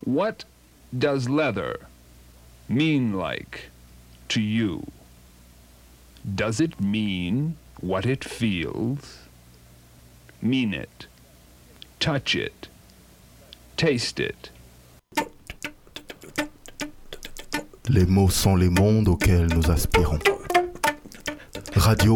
What does leather mean like to you? Does it mean what it feels? Mean it. Touch it. Taste it. Les mots sont les mondes auxquels nous aspirons. Radio